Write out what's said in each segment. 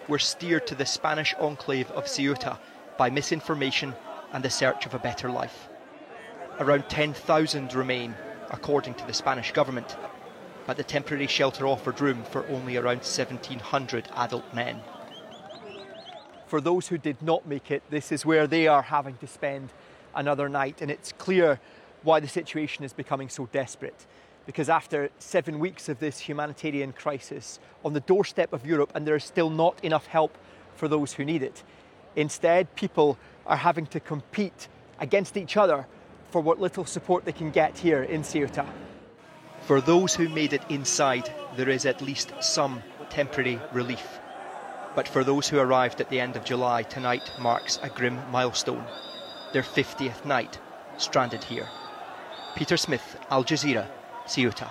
were steered to the Spanish enclave of Ceuta by misinformation and the search of a better life. Around 10,000 remain, according to the Spanish government, but the temporary shelter offered room for only around 1,700 adult men. For those who did not make it, this is where they are having to spend another night, and it's clear why the situation is becoming so desperate. Because after 7 weeks of this humanitarian crisis on the doorstep of Europe, and there is still not enough help for those who need it, instead people are having to compete against each other for what little support they can get here in Ceuta. For those who made it inside, there is at least some temporary relief. But for those who arrived at the end of July, tonight marks a grim milestone. Their 50th night stranded here. Peter Smith, Al Jazeera, Ceuta.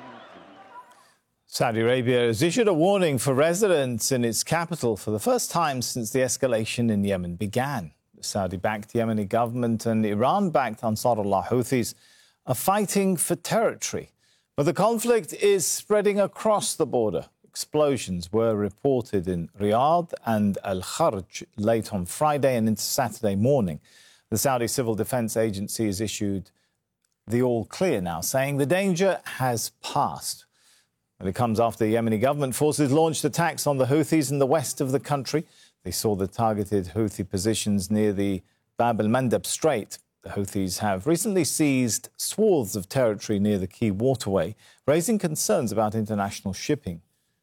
Saudi Arabia has issued a warning for residents in its capital for the first time since the escalation in Yemen began. The Saudi-backed Yemeni government and Iran-backed Ansarullah Houthis are fighting for territory. But the conflict is spreading across the border. Explosions were reported in Riyadh and Al-Kharj late on Friday and into Saturday morning. The Saudi Civil Defense Agency has issued the all-clear now, saying the danger has passed. And it comes after the Yemeni government forces launched attacks on the Houthis in the west of the country. They saw the targeted Houthi positions near the Bab el-Mandeb Strait. The Houthis have recently seized swaths of territory near the key waterway, raising concerns about international shipping.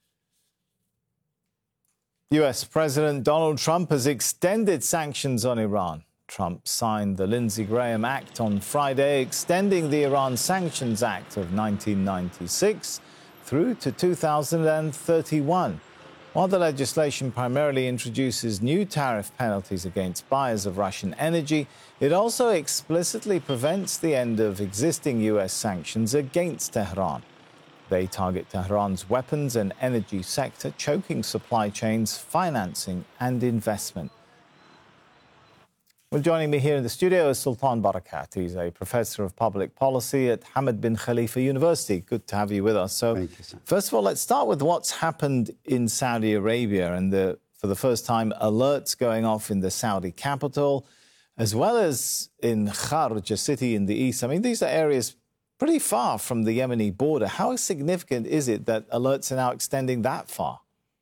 US President Donald Trump has extended sanctions on Iran. Trump signed the Lindsey Graham Act on Friday, extending the Iran Sanctions Act of 1996 through to 2031. While the legislation primarily introduces new tariff penalties against buyers of Russian energy, it also explicitly prevents the end of existing US sanctions against Tehran. They target Tehran's weapons and energy sector, choking supply chains, financing and investment. Well, joining me here in the studio is Sultan Barakat. He's a professor of public policy at Hamad bin Khalifa University. Good to have you with us. So, thank you, sir. First of all, let's start with what's happened in Saudi Arabia and for the first time, alerts going off in the Saudi capital, as well as in Kharj, a city in the east. I mean, these are areas pretty far from the Yemeni border. How significant is it that alerts are now extending that far?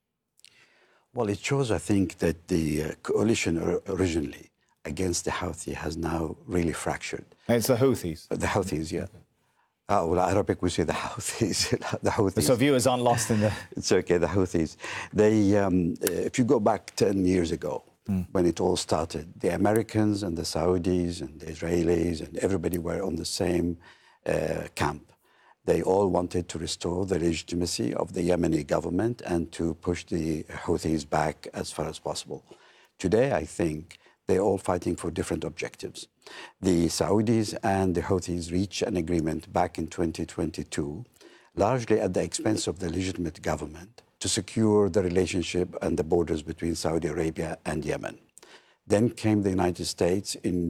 Well, it shows, I think, that the coalition originally against the Houthi has now really fractured. And it's the Houthis? The Houthis, yeah. Well, Arabic we say the Houthis. The Houthis. So viewers aren't lost in the... It's okay, the Houthis. They, if you go back 10 years ago, when it all started, the Americans and the Saudis and the Israelis and everybody were on the same camp. They all wanted to restore the legitimacy of the Yemeni government and to push the Houthis back as far as possible. Today, I think, they're all fighting for different objectives. The Saudis and the Houthis reached an agreement back in 2022, largely at the expense of the legitimate government, to secure the relationship and the borders between Saudi Arabia and Yemen. Then came the United States in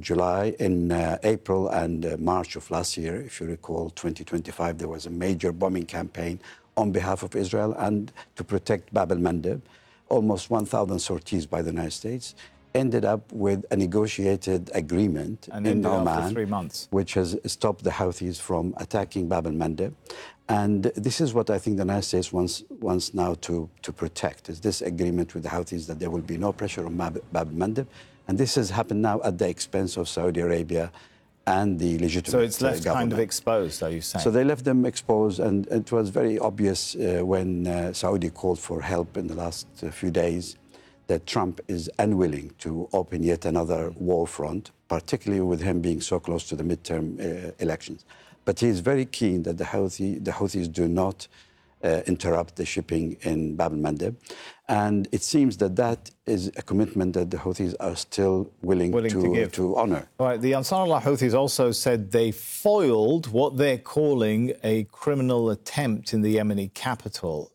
April and March of last year. If you recall, 2025, there was a major bombing campaign on behalf of Israel and to protect Bab el-Mandeb. Almost 1,000 sorties by the United States ended up with a negotiated agreement in Oman, for 3 months, which has stopped the Houthis from attacking Bab el-Mandeb. And this is what I think the United States wants now to protect, is this agreement with the Houthis that there will be no pressure on Bab el-Mandeb. And this has happened now at the expense of Saudi Arabia and the legitimate So it's left government. kind of exposed, are you saying? So they left them exposed, and it was very obvious when Saudi called for help in the last few days that Trump is unwilling to open yet another war front, particularly with him being so close to the midterm elections. But he is very keen that the Houthis do not interrupt the shipping in Bab el-Mandeb. And it seems that that is a commitment that the Houthis are still willing to honor. All right, the Ansarullah Houthis also said they foiled what they're calling a criminal attempt in the Yemeni capital.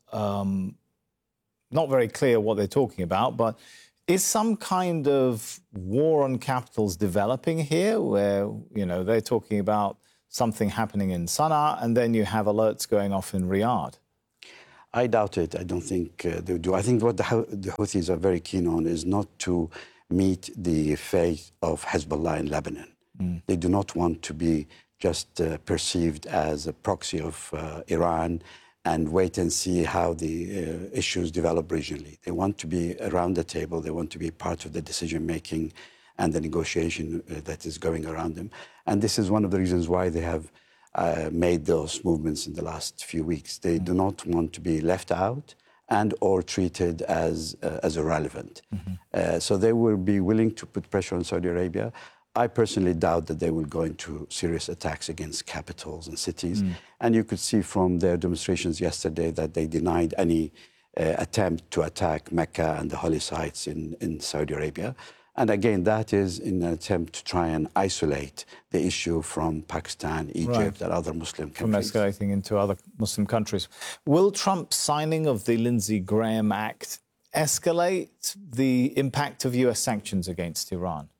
Not very clear what they're talking about, but is some kind of war on capitals developing here where, you know, they're talking about something happening in Sana'a and then you have alerts going off in Riyadh? I doubt it. I don't think they do. I think what the Houthis are very keen on is not to meet the fate of Hezbollah in Lebanon. They do not want to be just perceived as a proxy of Iran and wait and see how the issues develop regionally. They want to be around the table. They want to be part of the decision-making and the negotiation that is going around them. And this is one of the reasons why they have made those movements in the last few weeks. They do not want to be left out and or treated as irrelevant. So they will be willing to put pressure on Saudi Arabia. I personally doubt that they will go into serious attacks against capitals and cities. And you could see from their demonstrations yesterday that they denied any attempt to attack Mecca and the holy sites in Saudi Arabia. And again, that is in an attempt to try and isolate the issue from Pakistan, Egypt, and other Muslim countries. From escalating into other Muslim countries. Will Trump's signing of the Lindsey Graham Act escalate the impact of US sanctions against Iran?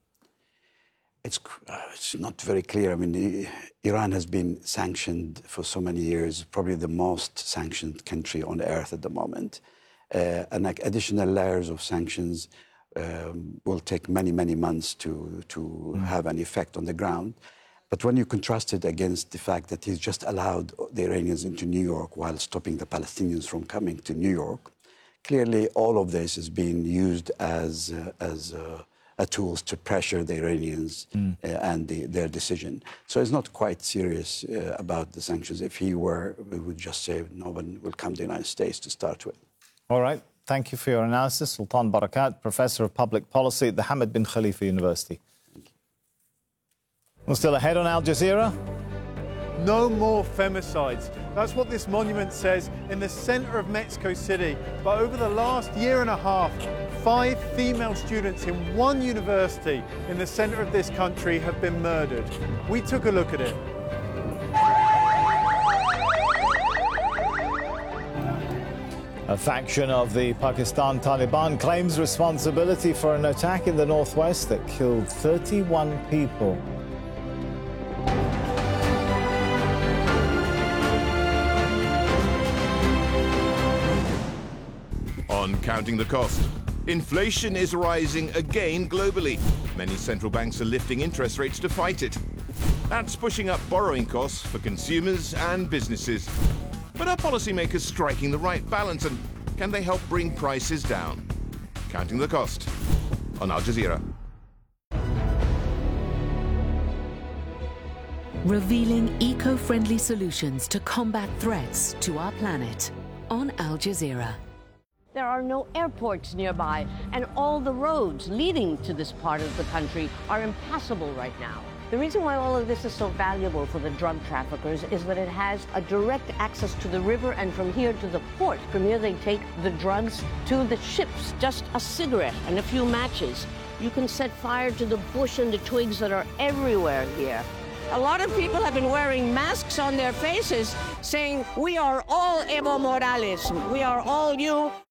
It's not very clear. I mean, Iran has been sanctioned for so many years, probably the most sanctioned country on earth at the moment. And like additional layers of sanctions will take many, many months to have an effect on the ground. But when you contrast it against the fact that he's just allowed the Iranians into New York while stopping the Palestinians from coming to New York, clearly all of this is being used as tools to pressure the Iranians and their decision. So it's not quite serious about the sanctions. If he were, we would just say no one will come to the United States to start with. All right. Thank you for your analysis. Sultan Barakat, Professor of Public Policy at the Hamad bin Khalifa University. Thank you. We're still ahead on Al Jazeera. No more femicides. That's what this monument says in the center of Mexico City. But over the last year and a half, 5 female students in one university in the center of this country have been murdered. We took a look at it. A faction of the Pakistan Taliban claims responsibility for an attack in the northwest that killed 31 people. On Counting the Cost, inflation is rising again globally. Many central banks are lifting interest rates to fight it. That's pushing up borrowing costs for consumers and businesses. But are policymakers striking the right balance, and can they help bring prices down? Counting the Cost on Al Jazeera. Revealing eco-friendly solutions to combat threats to our planet on Al Jazeera. There are no airports nearby, and all the roads leading to this part of the country are impassable right now. The reason why all of this is so valuable for the drug traffickers is that it has a direct access to the river and from here to the port. From here they take the drugs to the ships. Just a cigarette and a few matches. You can set fire to the bush and the twigs that are everywhere here. A lot of people have been wearing masks on their faces saying, "We are all Evo Morales. We are all you."